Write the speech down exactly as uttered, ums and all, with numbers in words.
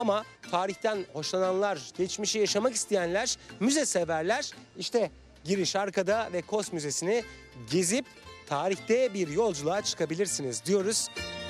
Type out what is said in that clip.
Ama tarihten hoşlananlar, geçmişi yaşamak isteyenler, müze severler işte giriş arkada ve Kos Müzesi'ni gezip tarihte bir yolculuğa çıkabilirsiniz diyoruz.